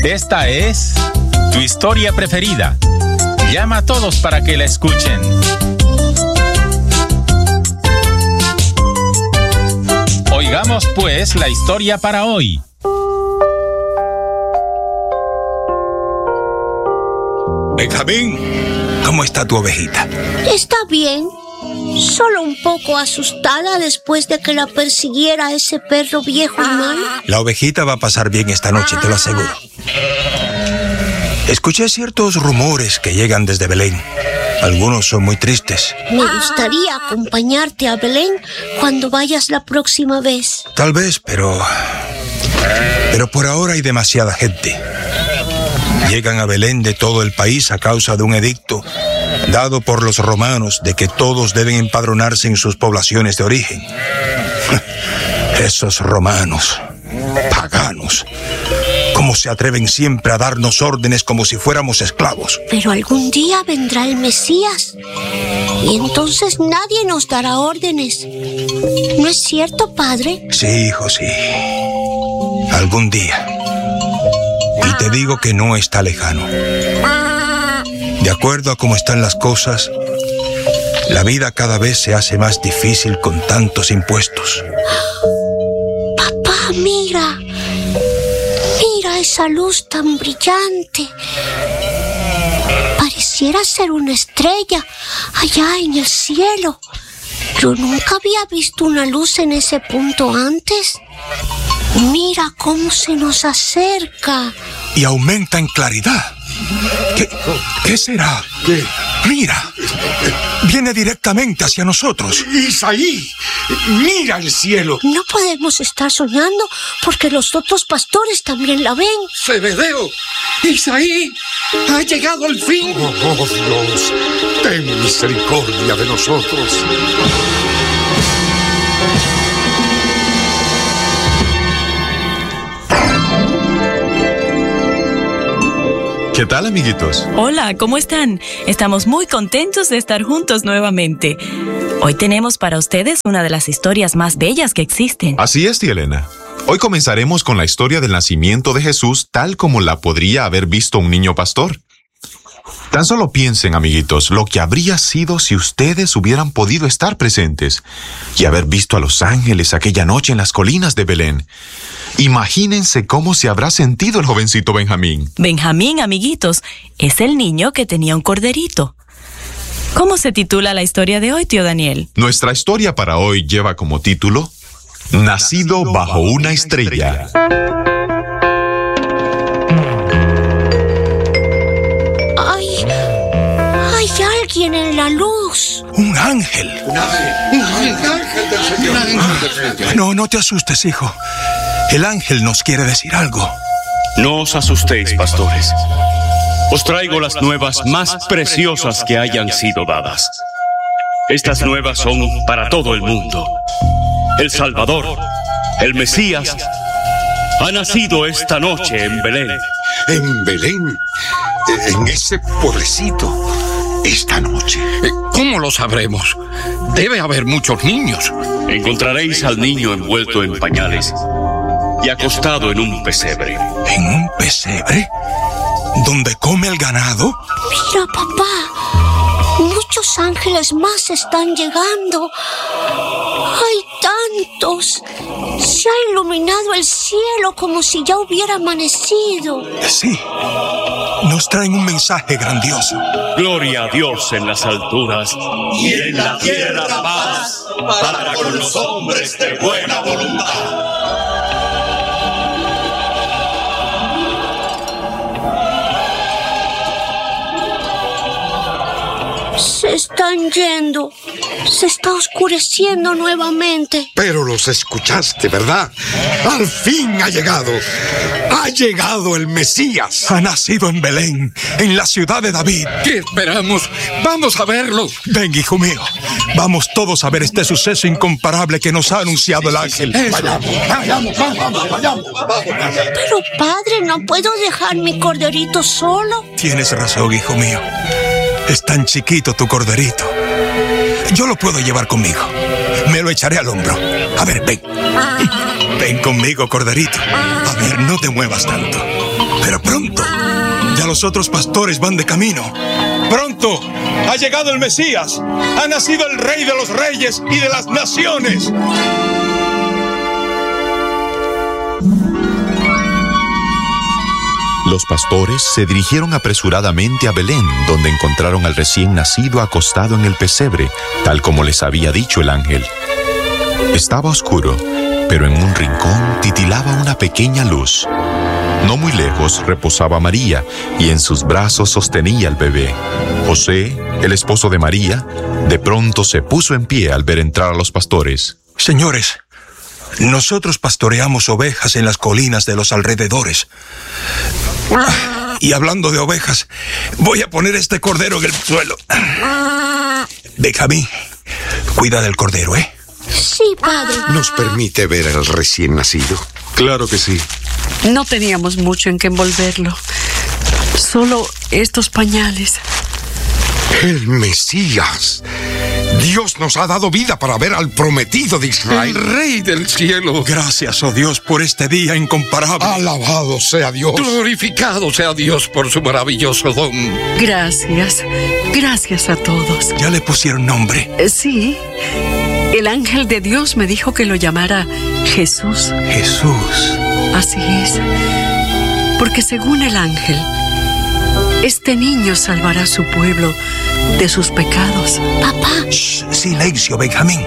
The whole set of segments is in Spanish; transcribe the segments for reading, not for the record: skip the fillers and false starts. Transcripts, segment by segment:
Esta es tu historia preferida. Llama a todos para que la escuchen. Oigamos pues la historia para hoy. Benjamín, ¿cómo está tu ovejita? Está bien, solo un poco asustada después de que la persiguiera ese perro viejo y malo. La ovejita va a pasar bien esta noche, te lo aseguro. Escuché ciertos rumores que llegan desde Belén. Algunos son muy tristes. Me gustaría acompañarte a Belén cuando vayas la próxima vez. Tal vez, pero por ahora hay demasiada gente. Llegan a Belén de todo el país a causa de un edicto dado por los romanos de que todos deben empadronarse en sus poblaciones de origen. Esos romanos, paganos, ¿cómo se atreven siempre a darnos órdenes como si fuéramos esclavos? Pero algún día vendrá el Mesías y entonces nadie nos dará órdenes. ¿No es cierto, padre? Sí, hijo, sí. Algún día. Y te digo que no está lejano. De acuerdo a cómo están las cosas, la vida cada vez se hace más difícil con tantos impuestos. Papá, mira. Mira esa luz tan brillante. Pareciera ser una estrella allá en el cielo. Yo nunca había visto una luz en ese punto antes. Mira cómo se nos acerca. Y aumenta en claridad. ¿Qué será? ¿Qué? Mira, viene directamente hacia nosotros. Isaí, mira el cielo. No podemos estar soñando porque los otros pastores también la ven. Zebedeo, Isaí, ha llegado el fin. Oh, Dios, ten misericordia de nosotros. ¿Qué tal, amiguitos? Hola, ¿cómo están? Estamos muy contentos de estar juntos nuevamente. Hoy tenemos para ustedes una de las historias más bellas que existen. Así es, tía Elena. Hoy comenzaremos con la historia del nacimiento de Jesús tal como la podría haber visto un niño pastor. Tan solo piensen, amiguitos, lo que habría sido si ustedes hubieran podido estar presentes y haber visto a los ángeles aquella noche en las colinas de Belén. Imagínense cómo se habrá sentido el jovencito Benjamín. Benjamín, amiguitos, es el niño que tenía un corderito. ¿Cómo se titula la historia de hoy, tío Daniel? Nuestra historia para hoy lleva como título Nacido bajo una estrella. Hay alguien en la luz. Un ángel. Un ángel del Señor. No te asustes, hijo. El ángel nos quiere decir algo. No os asustéis, pastores. Os traigo las nuevas más preciosas que hayan sido dadas. Estas nuevas son para todo el mundo. El Salvador, el Mesías, ha nacido esta noche en Belén. En Belén, en ese pueblecito, esta noche. ¿Cómo lo sabremos? Debe haber muchos niños. Encontraréis al niño envuelto en pañales y acostado en un pesebre. ¿En un pesebre? ¿Donde come el ganado? Mira, papá, muchos ángeles más están llegando. Hay tantos. Se ha iluminado el cielo como si ya hubiera amanecido. Sí, nos traen un mensaje grandioso. Gloria a Dios en las alturas y en la tierra paz para con los hombres de buena voluntad. Se están yendo. Se está oscureciendo nuevamente. Pero los escuchaste, ¿verdad? Al fin ha llegado. Ha llegado el Mesías. Ha nacido en Belén, en la ciudad de David. ¿Qué esperamos? Vamos a verlo. Ven, hijo mío. Vamos todos a ver este suceso incomparable que nos ha anunciado el ángel. Vayamos. Pero, padre, ¿no puedo dejar mi corderito solo? Tienes razón, hijo mío. Es tan chiquito tu corderito. Yo lo puedo llevar conmigo. Me lo echaré al hombro. A ver, ven. Ven conmigo, corderito. A ver, no te muevas tanto. Pero pronto, ya los otros pastores van de camino. Pronto, ha llegado el Mesías. Ha nacido el Rey de los Reyes y de las Naciones. Los pastores se dirigieron apresuradamente a Belén, donde encontraron al recién nacido acostado en el pesebre, tal como les había dicho el ángel. Estaba oscuro, pero en un rincón titilaba una pequeña luz. No muy lejos reposaba María, y en sus brazos sostenía al bebé. José, el esposo de María, de pronto se puso en pie al ver entrar a los pastores. Señores, nosotros pastoreamos ovejas en las colinas de los alrededores. Y hablando de ovejas, voy a poner este cordero en el suelo. Benjamín, cuida del cordero, ¿eh? Sí, padre. ¿Nos permite ver al recién nacido? Claro que sí. No teníamos mucho en qué envolverlo. Solo estos pañales. ¡El Mesías! Dios nos ha dado vida para ver al prometido de Israel. ¡El Rey del cielo! Gracias, oh Dios, por este día incomparable. ¡Alabado sea Dios! Glorificado sea Dios por su maravilloso don. Gracias. Gracias a todos. ¿Ya le pusieron nombre? Sí. El ángel de Dios me dijo que lo llamara Jesús. Jesús. Así es. Porque según el ángel, este niño salvará a su pueblo de sus pecados. Papá. Shh, silencio, Benjamín.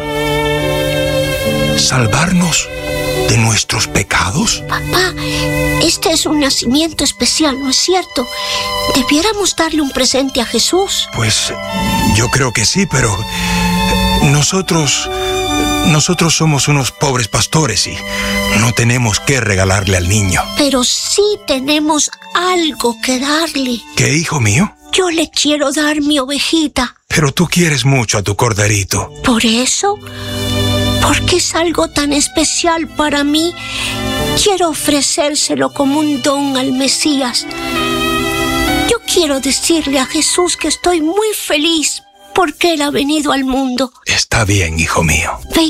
¿Salvarnos de nuestros pecados? Papá, este es un nacimiento especial, ¿no es cierto? Debiéramos darle un presente a Jesús. Pues yo creo que sí, pero nosotros somos unos pobres pastores y no tenemos qué regalarle al niño. Pero sí tenemos algo que darle. ¿Qué, hijo mío? Yo le quiero dar mi ovejita. Pero tú quieres mucho a tu corderito. Por eso, porque es algo tan especial para mí, quiero ofrecérselo como un don al Mesías. Yo quiero decirle a Jesús que estoy muy feliz porque Él ha venido al mundo. Está bien, hijo mío.